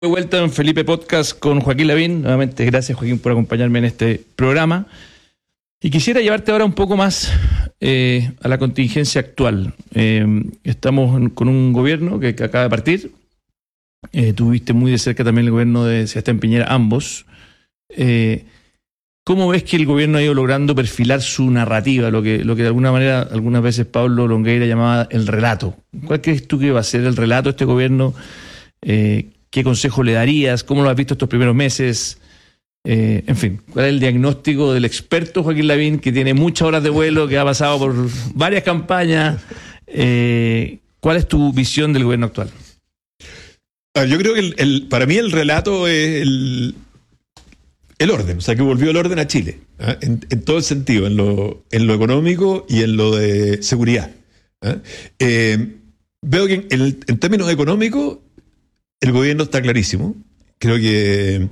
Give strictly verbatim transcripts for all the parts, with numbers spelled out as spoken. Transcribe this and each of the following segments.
De vuelta en Felipe Podcast con Joaquín Lavín. Nuevamente, gracias Joaquín por acompañarme en este programa. Y quisiera llevarte ahora un poco más eh, a la contingencia actual. Eh, estamos en, con un gobierno que, que acaba de partir. Eh, tuviste muy de cerca también el gobierno de Sebastián Piñera, ambos. Eh, ¿Cómo ves que el gobierno ha ido logrando perfilar su narrativa? Lo que, lo que de alguna manera, algunas veces Pablo Longueira llamaba el relato. ¿Cuál crees tú que va a ser el relato de este gobierno? Eh, ¿Qué consejo le darías? ¿Cómo lo has visto estos primeros meses? Eh, en fin, ¿cuál es el diagnóstico del experto Joaquín Lavín, que tiene muchas horas de vuelo, que ha pasado por varias campañas? Eh, ¿Cuál es tu visión del gobierno actual? Ah, yo creo que el, el, para mí el relato es el, el orden, o sea, que volvió el orden a Chile, ¿eh? en, en todo el sentido, en lo, en lo económico y en lo de seguridad. ¿eh? Eh, veo que en, en, en términos económicos el gobierno está clarísimo. Creo que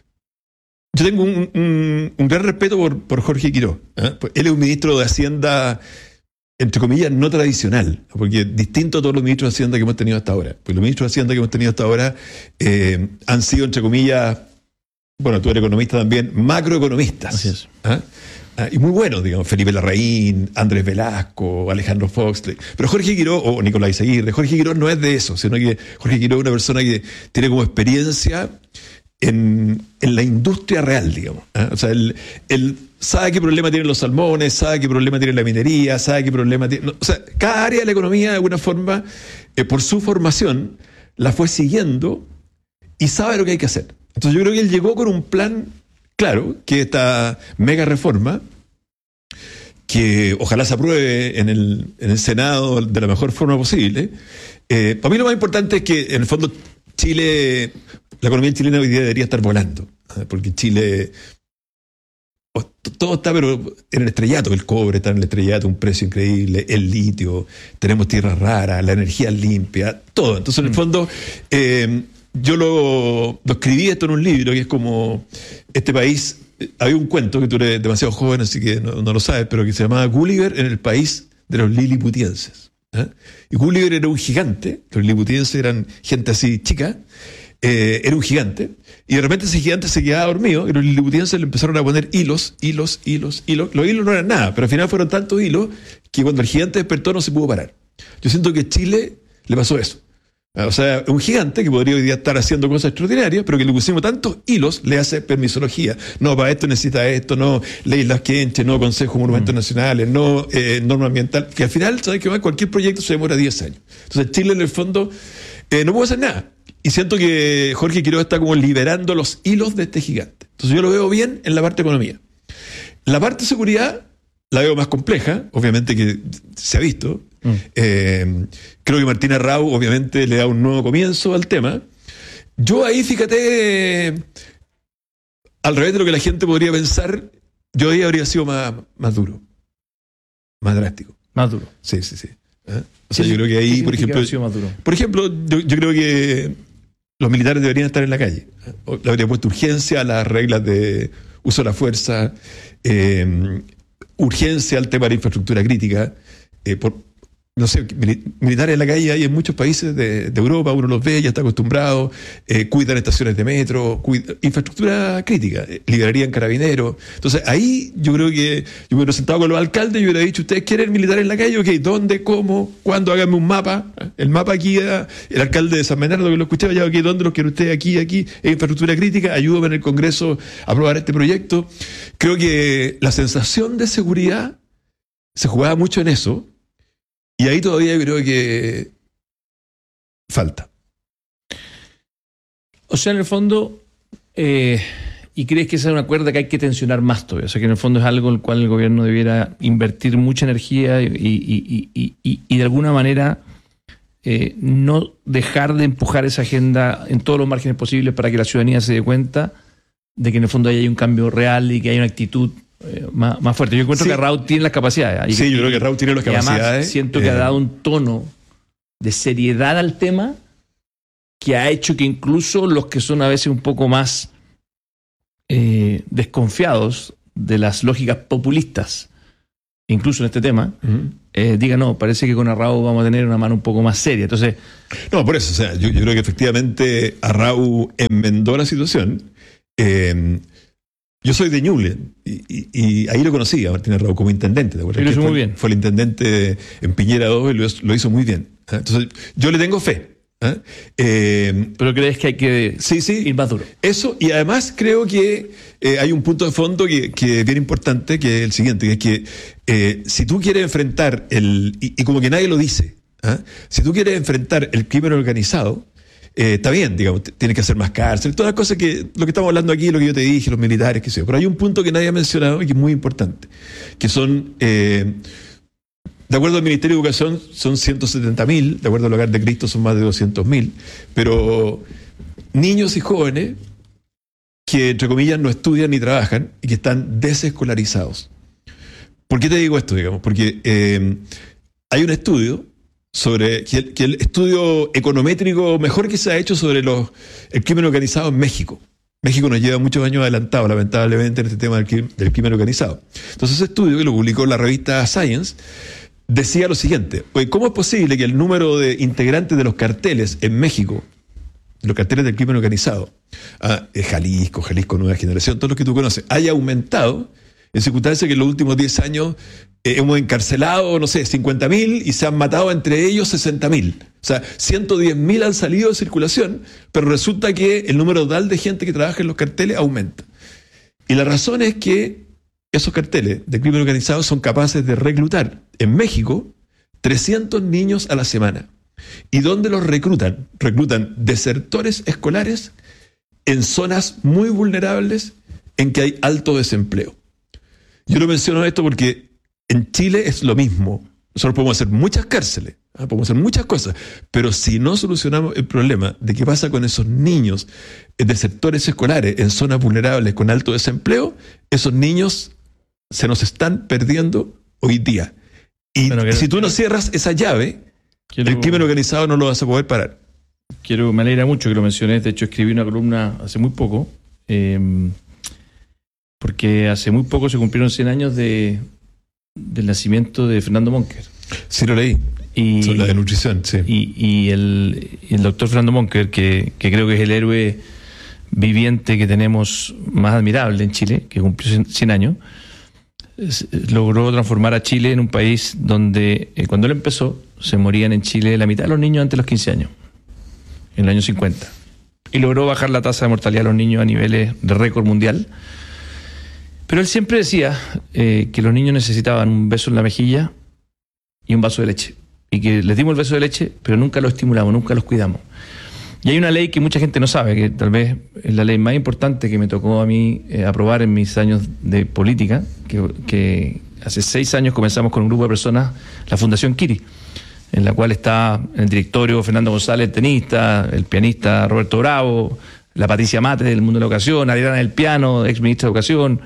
yo tengo un, un, un gran respeto por, por Jorge Quirós. ¿eh? Pues él es un ministro de Hacienda, entre comillas, no tradicional, porque es distinto a todos los ministros de Hacienda que hemos tenido hasta ahora. Pues los ministros de Hacienda que hemos tenido hasta ahora eh, han sido, entre comillas, bueno, tú eres economista también, macroeconomistas. Así es. ¿eh? Ah, y muy buenos, digamos, Felipe Larraín, Andrés Velasco, Alejandro Fox. Pero Jorge Quirós, o Nicolás Aguirre, Jorge Quirós no es de eso, sino que Jorge Quirós es una persona que tiene como experiencia en, en la industria real, digamos. ¿eh? O sea, él, él sabe qué problema tienen los salmones, sabe qué problema tiene la minería, sabe qué problema tiene... No, o sea, cada área de la economía, de alguna forma, eh, por su formación, la fue siguiendo y sabe lo que hay que hacer. Entonces yo creo que él llegó con un plan... Claro, que esta mega reforma, que ojalá se apruebe en el, en el Senado de la mejor forma posible, eh, para mí lo más importante es que, en el fondo, Chile, la economía chilena hoy día debería estar volando, ¿eh? Porque Chile, oh, todo está pero en el estrellato, el cobre está en el estrellato, un precio increíble, el litio, tenemos tierras raras, la energía limpia, todo. Entonces, en el fondo... Eh, Yo lo, lo escribí esto en un libro que es como este país. Había un cuento que tú eres demasiado joven, así que no, no lo sabes, pero que se llamaba Gulliver en el país de los liliputienses. ¿eh? Y Gulliver era un gigante, los liliputienses eran gente así chica, eh, era un gigante, y de repente ese gigante se quedaba dormido y los liliputienses le empezaron a poner hilos, hilos, hilos, hilos. Los hilos no eran nada, pero al final fueron tantos hilos que cuando el gigante despertó no se pudo parar. Yo siento que a Chile le pasó eso. O sea, un gigante que podría hoy día estar haciendo cosas extraordinarias, pero que le pusimos tantos hilos, le hace permisología. No, para esto necesita esto, no, ley las quenches, no, Consejo de Monumentos mm. Nacionales, no, eh, norma ambiental. Que al final, ¿sabes qué más? Cualquier proyecto se demora diez años. Entonces, Chile, en el fondo, eh, no puede hacer nada. Y siento que Jorge Quirós está como liberando los hilos de este gigante. Entonces, yo lo veo bien en la parte de economía. La parte de seguridad la veo más compleja, obviamente que se ha visto. Mm. Eh, creo que Martina Rau obviamente le da un nuevo comienzo al tema. Yo ahí, fíjate, al revés de lo que la gente podría pensar, yo ahí habría sido más, más duro, más drástico. Más duro. Sí, sí, sí. ¿Eh? O sea, yo creo que ahí, por ejemplo, más duro? por ejemplo, yo, yo creo que los militares deberían estar en la calle. Le habría puesto urgencia a las reglas de uso de la fuerza, eh, urgencia al tema de la infraestructura crítica, eh, por no sé, militares en la calle hay en muchos países de, de Europa, uno los ve, ya está acostumbrado, eh, cuidan estaciones de metro, cuidan, infraestructura crítica, eh, liberarían carabineros. Entonces ahí yo creo que yo me hubiera sentado con los alcaldes y hubiera dicho, ¿ustedes quieren militares en la calle? Ok, ¿dónde, cómo, cuándo? Háganme un mapa. El mapa aquí, el alcalde de San Bernardo que lo escuchaba, ya, ok, ¿dónde los quiere usted? Aquí, aquí, es infraestructura crítica, ayúdame en el Congreso a aprobar este proyecto. Creo que la sensación de seguridad se jugaba mucho en eso. Y ahí todavía creo que falta. O sea, en el fondo, eh, ¿y crees que esa es una cuerda que hay que tensionar más todavía? O sea, que en el fondo es algo en el cual el gobierno debiera invertir mucha energía y, y, y, y, y de alguna manera eh, no dejar de empujar esa agenda en todos los márgenes posibles para que la ciudadanía se dé cuenta de que en el fondo ahí hay un cambio real y que hay una actitud Eh, más, más fuerte. Yo encuentro sí. que Raúl tiene las capacidades. Sí, yo creo que Raúl tiene las capacidades. Siento que eh. ha dado un tono de seriedad al tema que ha hecho que incluso los que son a veces un poco más eh, desconfiados de las lógicas populistas incluso en este tema, uh-huh. eh, diga, no, parece que con Arrau vamos a tener una mano un poco más seria. Entonces, no, por eso, o sea, yo, yo creo que efectivamente Arrau enmendó la situación. Eh, yo soy de Ñuble y, y, y ahí lo conocí a Martín Arrau como intendente, ¿te acuerdas? Y lo hizo fue, muy bien. Fue el intendente en Piñera dos y lo, lo hizo muy bien. Entonces, yo le tengo fe. ¿Eh? Eh, ¿Pero crees que hay que sí, sí, ir más duro? Eso, y además creo que eh, hay un punto de fondo que, que es bien importante, que es el siguiente, que es que eh, si tú quieres enfrentar el, y, y como que nadie lo dice, ¿eh? Si tú quieres enfrentar el crimen organizado, eh, está bien, digamos, t- tienes que hacer más cárcel, todas las cosas que, lo que estamos hablando aquí, lo que yo te dije, los militares, qué sé yo, pero hay un punto que nadie ha mencionado y que es muy importante, que son... Eh, De acuerdo al Ministerio de Educación son ciento setenta mil, de acuerdo al Hogar de Cristo son más de doscientos mil, pero niños y jóvenes que, entre comillas, no estudian ni trabajan y que están desescolarizados. ¿Por qué te digo esto, digamos? Porque eh, hay un estudio sobre, que el, que el estudio econométrico mejor que se ha hecho sobre los, el crimen organizado en México. México nos lleva muchos años adelantados, lamentablemente, en este tema del crimen, del crimen organizado. Entonces, ese estudio, que lo publicó la revista Science, decía lo siguiente: oye, ¿cómo es posible que el número de integrantes de los carteles en México, los carteles del crimen organizado, ah, Jalisco, Jalisco Nueva Generación, todos los que tú conoces, haya aumentado en circunstancias que en los últimos diez años eh, hemos encarcelado, no sé, cincuenta mil y se han matado entre ellos sesenta mil? O sea, ciento diez mil han salido de circulación, pero resulta que el número total de gente que trabaja en los carteles aumenta. Y la razón es que esos carteles de crimen organizado son capaces de reclutar en México trescientos niños a la semana. ¿Y dónde los reclutan? Reclutan desertores escolares en zonas muy vulnerables en que hay alto desempleo. Yo lo menciono esto porque en Chile es lo mismo. Nosotros podemos hacer muchas cárceles, ¿eh? Podemos hacer muchas cosas, pero si no solucionamos el problema de qué pasa con esos niños de sectores escolares en zonas vulnerables con alto desempleo, esos niños se nos están perdiendo hoy día. Y bueno, quiero, si tú no cierras esa llave, quiero, el crimen organizado no lo vas a poder parar. Quiero, me alegra mucho que lo menciones. De hecho, escribí una columna hace muy poco, eh, porque hace muy poco se cumplieron cien años de, del nacimiento de Fernando Monker. Sí, lo leí. Y, Sobre la de nutrición, sí. Y, y el, el doctor Fernando Monker, que, que creo que es el héroe viviente que tenemos más admirable en Chile, que cumplió cien años, logró transformar a Chile en un país donde, eh, cuando él empezó, se morían en Chile la mitad de los niños antes de los quince años, en el año cincuenta. Y logró bajar la tasa de mortalidad de los niños a niveles de récord mundial. Pero él siempre decía eh, que los niños necesitaban un beso en la mejilla y un vaso de leche. Y que les dimos el beso de leche, pero nunca los estimulamos, nunca los cuidamos. Y hay una ley que mucha gente no sabe, que tal vez es la ley más importante que me tocó a mí eh, aprobar en mis años de política, que, que hace seis años comenzamos con un grupo de personas, la Fundación Kiri, en la cual está el directorio Fernando González, tenista, el pianista Roberto Bravo, la Patricia Mate del mundo de la educación, Adriana del Piano, ex ministra de Educación,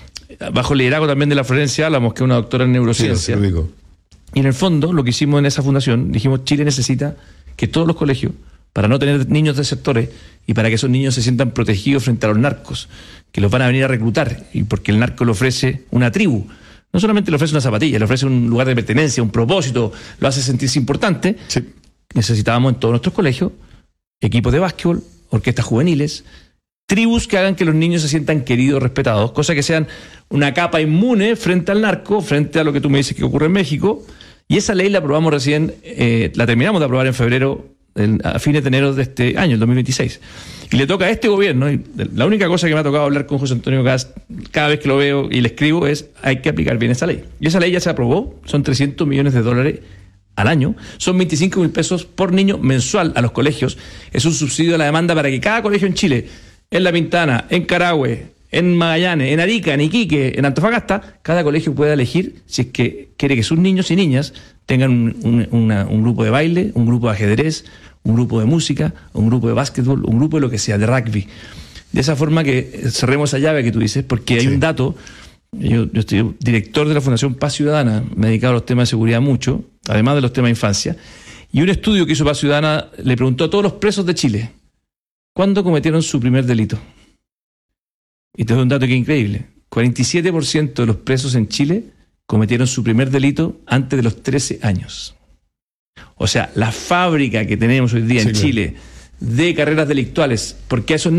bajo el liderazgo también de la Florencia Álamos, que es una doctora en neurociencia. Sí, lo digo. Y en el fondo, lo que hicimos en esa fundación, dijimos, Chile necesita que todos los colegios, para no tener niños desertores y para que esos niños se sientan protegidos frente a los narcos, que los van a venir a reclutar, y porque el narco le ofrece una tribu. No solamente le ofrece una zapatilla, le ofrece un lugar de pertenencia, un propósito, lo hace sentirse importante. Sí. Necesitábamos en todos nuestros colegios equipos de básquetbol, orquestas juveniles, tribus que hagan que los niños se sientan queridos, respetados, cosa que sean una capa inmune frente al narco, frente a lo que tú me dices que ocurre en México. Y esa ley la aprobamos recién, eh, la terminamos de aprobar en febrero, el, a fines de enero de este año, el dos mil veintiséis. Y le toca a este gobierno, y la única cosa que me ha tocado hablar con José Antonio Kast cada vez que lo veo y le escribo es: hay que aplicar bien esa ley. Y esa ley ya se aprobó, son trescientos millones de dólares al año, son veinticinco mil pesos por niño mensual a los colegios. Es un subsidio a la demanda para que cada colegio en Chile, en La Pintana, en Carahue, en Magallanes, en Arica, en Iquique, en Antofagasta, cada colegio pueda elegir si es que quiere que sus niños y niñas tengan un, un, una, un grupo de baile, un grupo de ajedrez, un grupo de música, un grupo de básquetbol, un grupo de lo que sea, de rugby. De esa forma que cerremos esa llave que tú dices, porque hay sí. un dato. Yo, yo estoy director de la Fundación Paz Ciudadana, me he dedicado a los temas de seguridad mucho, además de los temas de infancia, y un estudio que hizo Paz Ciudadana le preguntó a todos los presos de Chile: ¿cuándo cometieron su primer delito? Y te doy un dato que es increíble. cuarenta y siete por ciento de los presos en Chile cometieron su primer delito antes de los trece años. O sea, la fábrica que tenemos hoy día Sí, en claro. Chile de carreras delictuales, porque a esos